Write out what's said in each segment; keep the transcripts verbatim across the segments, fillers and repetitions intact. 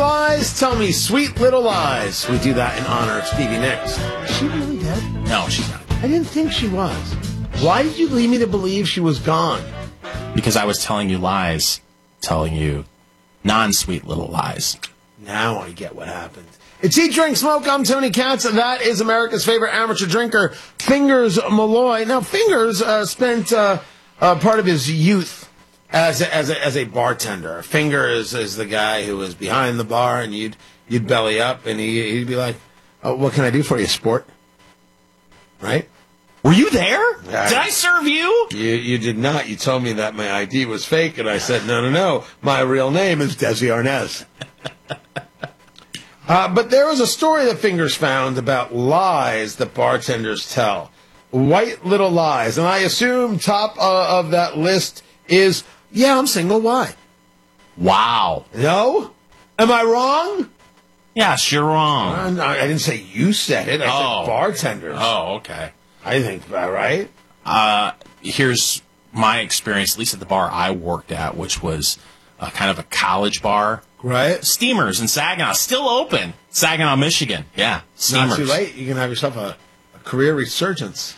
lies, tell me sweet little lies. We do that in honor of Stevie Nicks. Is she really dead? No, she's not. I didn't think she was. Why did you lead me to believe she was gone? Because I was telling you lies, telling you non-sweet little lies. Now I get what happened. It's Eat, Drink, Smoke. I'm Tony Katz. That is America's favorite amateur drinker, Fingers Malloy. Now, Fingers uh, spent uh, uh, part of his youth as a, as a, as a bartender. Fingers is the guy who was behind the bar, and you'd you'd belly up, and he, he'd be like, oh, "What can I do for you, sport?" Right? Were you there? Yeah. Did I serve you? You you did not. You told me that my I D was fake, and I said, no, no, no. My real name is Desi Arnaz. uh, but there was a story that Fingers found about lies that bartenders tell. White little lies. And I assume top uh, of that list is, yeah, I'm single. Why? Wow. No? Am I wrong? Yes, you're wrong. Uh, I didn't say you said it. I Oh. said bartenders. Oh, okay. I think, uh, right? Uh, here's my experience, at least at the bar I worked at, which was uh, kind of a college bar. Right? Steamers in Saginaw, still open. Saginaw, Michigan. Yeah, Steamers. Not too late. You can have yourself a, a career resurgence.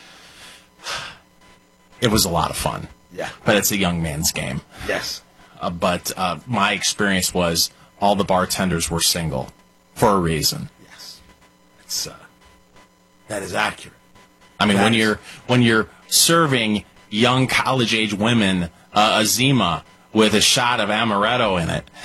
It was a lot of fun. Yeah. But it's a young man's game. Yes. Uh, but uh, my experience was all the bartenders were single for a reason. Yes. It's, uh, that is accurate. I mean, That when is- you're when you're serving young college age women uh, a Zima with a shot of amaretto in it,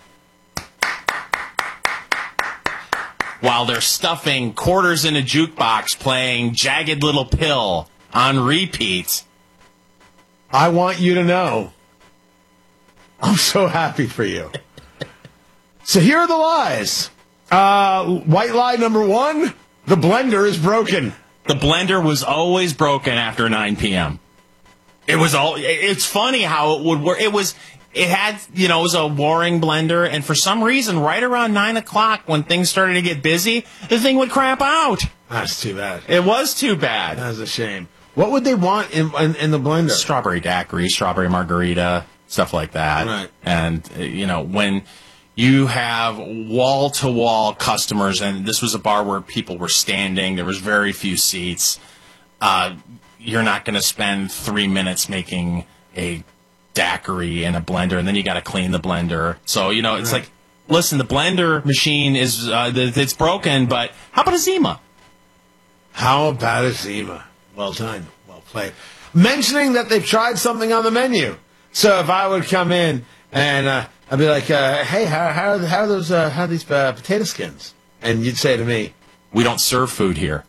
while they're stuffing quarters in a jukebox, playing Jagged Little Pill on repeat. I want you to know, I'm so happy for you. So here are the lies. Uh, white lie number one, the blender is broken. The blender was always broken after nine p.m. It was all. It's funny how it would work. It was. It had, you know, it was a Waring blender, and for some reason, right around nine o'clock, when things started to get busy, the thing would crap out. That's too bad. It was too bad. That's a shame. What would they want in in, in the blender? Strawberry daiquiri, strawberry margarita, stuff like that. Right. And, uh, you know, when you have wall-to-wall customers, and this was a bar where people were standing, there was very few seats, uh, you're not going to spend three minutes making a daiquiri in a blender, and then you got to clean the blender. So, you know, it's Right. like, listen, the blender machine is, uh, th- it's broken, but how about a Zima? How about a Zima? Well done. Well played. Mentioning that they've tried something on the menu. So if I would come in and uh, I'd be like, uh, hey, how, how, how are those, uh, how are these uh, potato skins? And you'd say to me, We don't serve food here.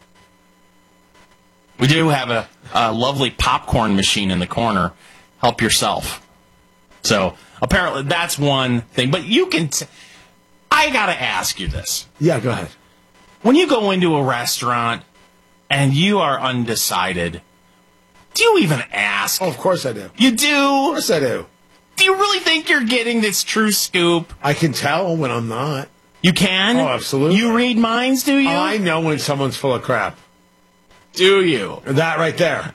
We do have a, a lovely popcorn machine in the corner. Help yourself. So apparently that's one thing. But you can... T- I got to ask you this. yeah, go ahead. When you go into a restaurant and you are undecided, do you even ask? Oh, of course I do. Of You do? course I do. Do you really think you're getting this true scoop? I can tell when I'm not. You can? Oh, absolutely. You read minds, do you? I know when someone's full of crap. Do you? That right there.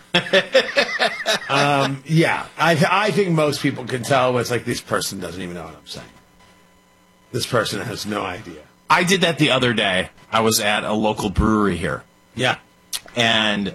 um, yeah, I I think most people can tell when it's like, this person doesn't even know what I'm saying. This person has no idea. I did that the other day. I was at a local brewery here, Yeah. and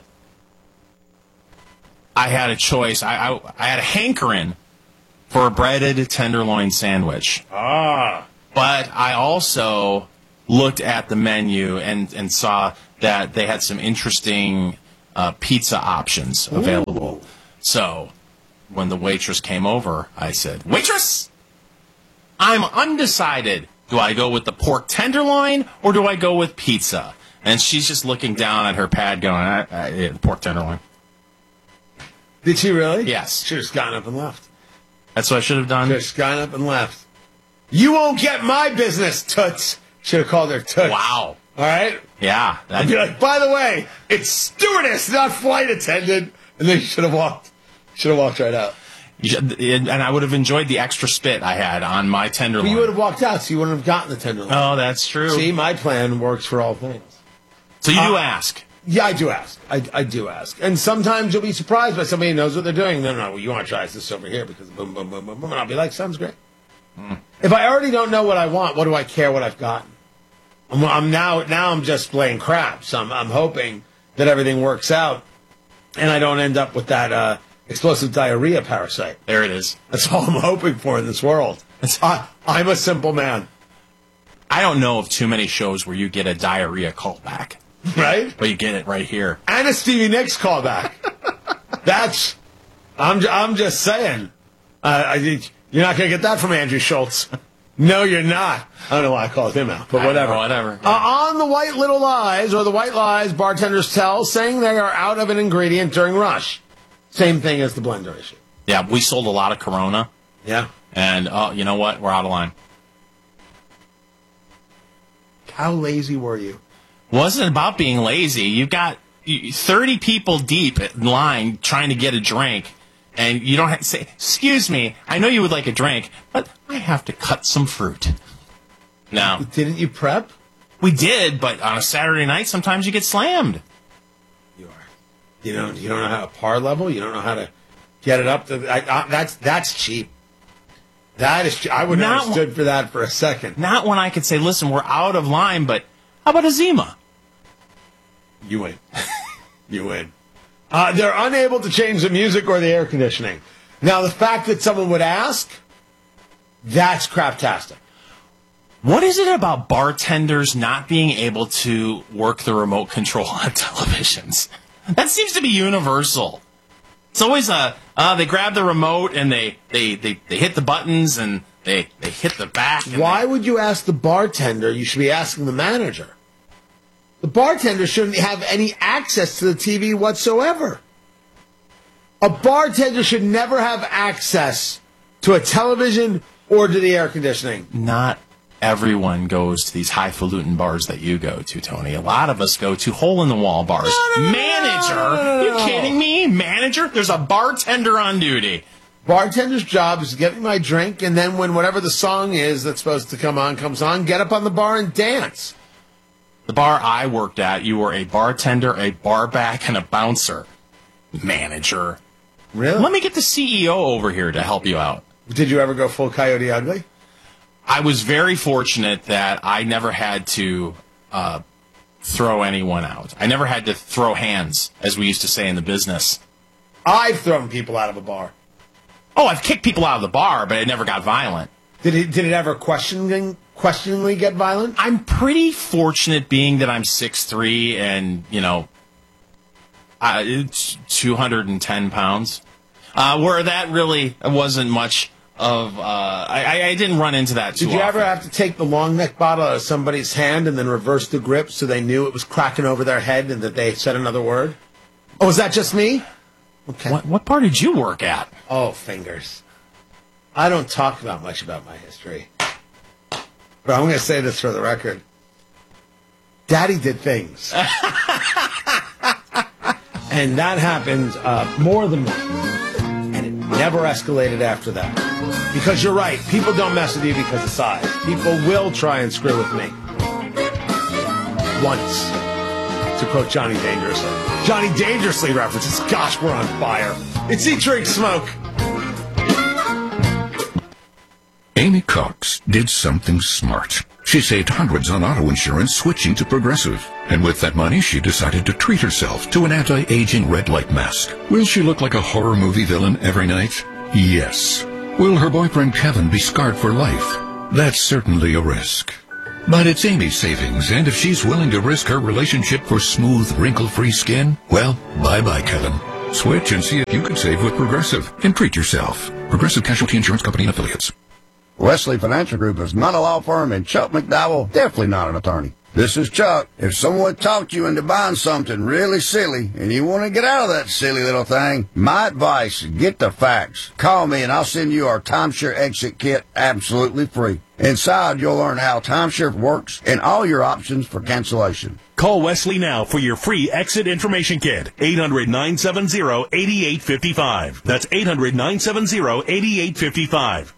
I had a choice. I, I, I had a hankering for a breaded tenderloin sandwich. Ah. But I also looked at the menu and, and saw that they had some interesting uh, pizza options available. Ooh. So when the waitress came over, I said, "Waitress, I'm undecided. Do I go with the pork tenderloin or do I go with pizza?" And she's just looking down at her pad going, I, I, yeah, pork tenderloin. Did she really? Yes. Should have just gotten up and left. That's what I should have done. Just gotten up and left. You won't get my business, Toots. Should have called her Toots. Wow. All right? Yeah. I'd be like, by the way, it's stewardess, not flight attendant. And then you should have walked. Should have walked right out. You should, and I would have enjoyed the extra spit I had on my tenderloin. But you would have walked out, so you wouldn't have gotten the tenderloin. Oh, that's true. See, my plan works for all things. So you do Uh, ask. Yeah, I do ask. I, I do ask. And sometimes you'll be surprised by somebody who knows what they're doing. No, no, well, you want to try this over here because boom, boom, boom, boom, boom. And I'll be like, sounds great. Mm. If I already don't know what I want, what do I care what I've gotten? I'm, I'm now now I'm just playing crap. So I'm, I'm hoping that everything works out, and I don't end up with that uh, explosive diarrhea parasite. There it is. That's all I'm hoping for in this world. I, I'm a simple man. I don't know of too many shows where you get a diarrhea callback. Right? But you get it right here. And a Stevie Nicks callback. That's, I'm, I'm just saying. Uh, I, you're not going to get that from Andrew Schultz. No, you're not. I don't know why I called him out, but whatever. Know, whatever. Uh, on the White Little Lies, or the White Lies, bartenders tell, saying they are out of an ingredient during rush. Same thing as the blender issue. Yeah, we sold a lot of Corona. Yeah. And, oh, you know what? We're out of line. How lazy were you? Wasn't about being lazy. You've got thirty people deep in line trying to get a drink, and you don't have to say, excuse me, I know you would like a drink, but I have to cut some fruit. No. Didn't you prep? We did, but on a Saturday night, sometimes you get slammed. You are. You don't, you don't know how to par level? You don't know how to get it up to... I, I, that's that's cheap. That is... I wouldn't have stood for that for a second. Not when I could say, listen, we're out of line, but how about a Zima? You win. You win. Uh, they're unable to change the music or the air conditioning. Now, the fact that someone would ask, that's craptastic. What is it about bartenders not being able to work the remote control on televisions? That seems to be universal. It's always a, uh, they grab the remote and they, they, they, they hit the buttons and they, they hit the back. And Why they... would you ask the bartender? You should be asking the manager. The bartender shouldn't have any access to the T V whatsoever. A bartender should never have access to a television or to the air conditioning. Not everyone goes to these highfalutin bars that you go to, Tony. A lot of us go to hole-in-the-wall bars. No, no, no, Manager? no, no, no, no, You no. kidding me? Manager? There's a bartender on duty. Bartender's job is to get me my drink, and then when whatever the song is that's supposed to come on comes on, get up on the bar and dance. The bar I worked at, you were a bartender, a barback, and a bouncer. Manager. Really? Let me get the C E O over here to help you out. Did you ever go full Coyote Ugly? I was very fortunate that I never had to uh, throw anyone out. I never had to throw hands, as we used to say in the business. I've thrown people out of a bar. Oh, I've kicked people out of the bar, but it never got violent. Did it, did it ever questioning, questioningly get violent? I'm pretty fortunate being that I'm six three and, you know, uh, it's two hundred ten pounds. Uh, where that really wasn't much of, uh, I, I didn't run into that too Did you often. ever have to take the long neck bottle out of somebody's hand and then reverse the grip so they knew it was cracking over their head and that they said another word? Oh, was that just me? Okay. What, what bar did you work at? Oh, fingers. I don't talk about much about my history. But I'm going to say this for the record. Daddy did things. And that happened uh, more than once. And it never escalated after that. Because you're right. People don't mess with you because of size. People will try and screw with me. Once. To quote Johnny Dangerously. Johnny Dangerously references. Gosh, we're on fire. It's Eat, Drink, Smoke. Amy Cox did something smart. She saved hundreds on auto insurance switching to Progressive. And with that money, she decided to treat herself to an anti-aging red light mask. Will she look like a horror movie villain every night? Yes. Will her boyfriend Kevin be scarred for life? That's certainly a risk. But it's Amy's savings, and if she's willing to risk her relationship for smooth, wrinkle-free skin, well, bye-bye, Kevin. Switch and see if you can save with Progressive and treat yourself. Progressive Casualty Insurance Company and Affiliates. Wesley Financial Group is not a law firm, and Chuck McDowell definitely not an attorney. This is Chuck. If someone talked you into buying something really silly and you want to get out of that silly little thing, my advice, get the facts. Call me and I'll send you our timeshare exit kit absolutely free. Inside, you'll learn how timeshare works and all your options for cancellation. Call Wesley now for your free exit information kit. eight hundred, nine seven zero, eight eight five five. That's eight hundred, nine seven zero, eight eight five five.